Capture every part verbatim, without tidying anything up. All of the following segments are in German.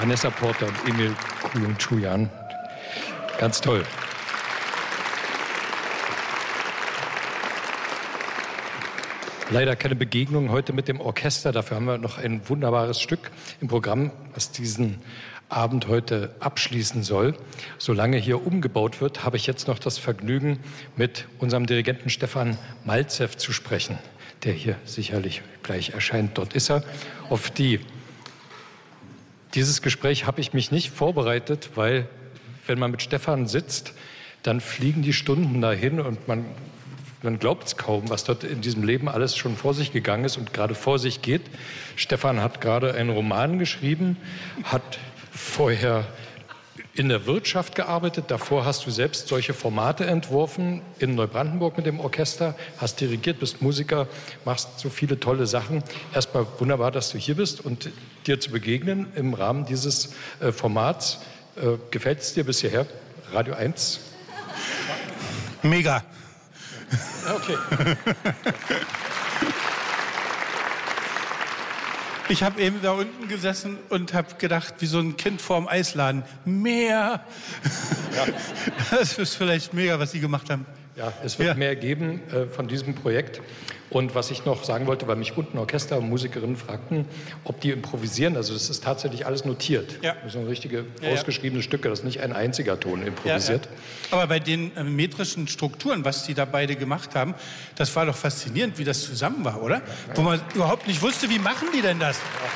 Vanessa Porter und Emil Kuyunchuyan. Ganz toll. Leider keine Begegnung heute mit dem Orchester. Dafür haben wir noch ein wunderbares Stück im Programm, was diesen Abend heute abschließen soll. Solange hier umgebaut wird, habe ich jetzt noch das Vergnügen, mit unserem Dirigenten Stefan Malzew zu sprechen, der hier sicherlich gleich erscheint. Dort ist er. Auf die, dieses Gespräch habe ich mich nicht vorbereitet, weil wenn man mit Stefan sitzt, dann fliegen die Stunden dahin und man Man glaubt es kaum, was dort in diesem Leben alles schon vor sich gegangen ist und gerade vor sich geht. Stefan hat gerade einen Roman geschrieben, hat vorher in der Wirtschaft gearbeitet. Davor hast du selbst solche Formate entworfen in Neubrandenburg mit dem Orchester, hast dirigiert, bist Musiker, machst so viele tolle Sachen. Erstmal wunderbar, dass du hier bist und dir zu begegnen im Rahmen dieses äh, Formats. Äh, gefällt es dir bis hierher? Radio eins? Mega. Okay. Ich habe eben da unten gesessen und habe gedacht, wie so ein Kind vorm Eisladen. Mehr. Ja. Das ist vielleicht mega, was Sie gemacht haben. Ja, es wird ja mehr geben äh, von diesem Projekt. Und was ich noch sagen wollte, weil mich unten Orchester und Musikerinnen fragten, ob die improvisieren. Also das ist tatsächlich alles notiert. Ja. Das sind richtige ja, ausgeschriebene ja. Stücke. Das ist nicht ein einziger Ton improvisiert. Ja, ja. Aber bei den äh, metrischen Strukturen, was die da beide gemacht haben, das war doch faszinierend, wie das zusammen war, oder? Ja. Wo man überhaupt nicht wusste, wie machen die denn das? Ja.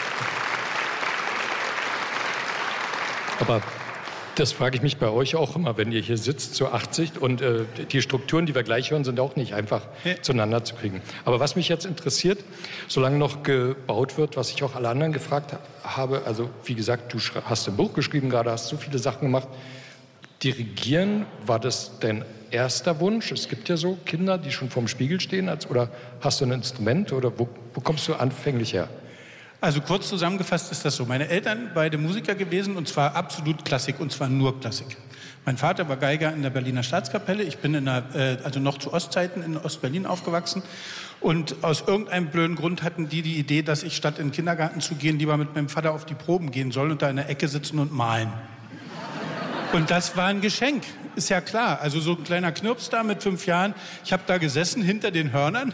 Aber das frage ich mich bei euch auch immer, wenn ihr hier sitzt, zu achtzig. Und äh, die Strukturen, die wir gleich hören, sind auch nicht einfach ja. zueinander zu kriegen. Aber was mich jetzt interessiert, solange noch gebaut wird, was ich auch alle anderen gefragt habe, also wie gesagt, du hast ein Buch geschrieben gerade, hast so viele Sachen gemacht. Dirigieren, war das dein erster Wunsch? Es gibt ja so Kinder, die schon vorm Spiegel stehen. Als, oder hast du ein Instrument? Oder wo, wo kommst du anfänglich her? Also kurz zusammengefasst ist das so. Meine Eltern, beide Musiker gewesen, und zwar absolut Klassik, und zwar nur Klassik. Mein Vater war Geiger in der Berliner Staatskapelle. Ich bin in der, äh, also noch zu Ostzeiten in Ostberlin aufgewachsen. Und aus irgendeinem blöden Grund hatten die die Idee, dass ich statt in den Kindergarten zu gehen, lieber mit meinem Vater auf die Proben gehen soll und da in der Ecke sitzen und malen. Und das war ein Geschenk, ist ja klar. Also so ein kleiner Knirps da mit fünf Jahren. Ich habe da gesessen hinter den Hörnern.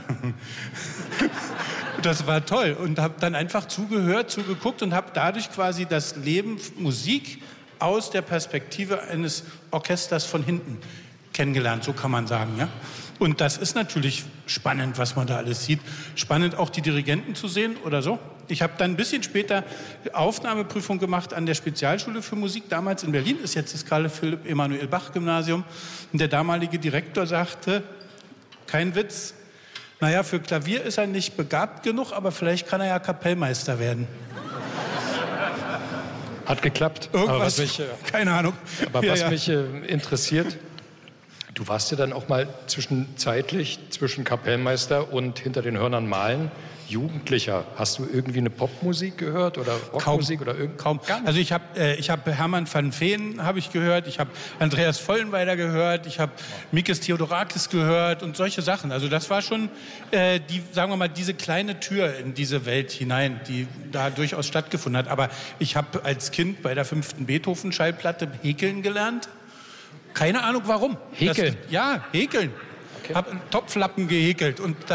Das war toll und habe dann einfach zugehört, zugeguckt und habe dadurch quasi das Leben, Musik aus der Perspektive eines Orchesters von hinten kennengelernt, so kann man sagen, ja. Und das ist natürlich spannend, was man da alles sieht. Spannend auch die Dirigenten zu sehen oder so. Ich habe dann ein bisschen später Aufnahmeprüfung gemacht an der Spezialschule für Musik, damals in Berlin, ist jetzt das Karl Philipp Emanuel Bach Gymnasium. Und der damalige Direktor sagte, kein Witz, naja, für Klavier ist er nicht begabt genug, aber vielleicht kann er ja Kapellmeister werden. Hat geklappt. Irgendwas, aber was mich, keine Ahnung. Aber ja, was ja. mich äh, interessiert, du warst ja dann auch mal zwischenzeitlich zwischen Kapellmeister und hinter den Hörnern malen. Jugendlicher, hast du irgendwie eine Popmusik gehört oder Rockmusik kaum, oder irgend kaum. Also ich habe äh, ich habe Hermann van Veen habe ich gehört, ich habe Andreas Vollenweider gehört, ich habe Mikis Theodorakis gehört und solche Sachen. Also das war schon äh, die, sagen wir mal, diese kleine Tür in diese Welt hinein, die da durchaus stattgefunden hat. Aber ich habe als Kind bei der fünften Beethoven-Schallplatte häkeln gelernt. Keine Ahnung warum. Häkeln? Das, ja, häkeln. Okay. Habe einen Topflappen gehäkelt und da